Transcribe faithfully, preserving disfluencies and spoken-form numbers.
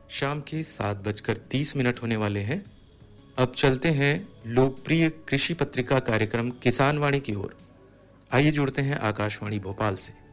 शाम के सात बजकर तीस मिनट होने वाले हैं। अब चलते हैं लोकप्रिय कृषि पत्रिका कार्यक्रम किसान वाणी की ओर। आइए जुड़ते हैं आकाशवाणी भोपाल से।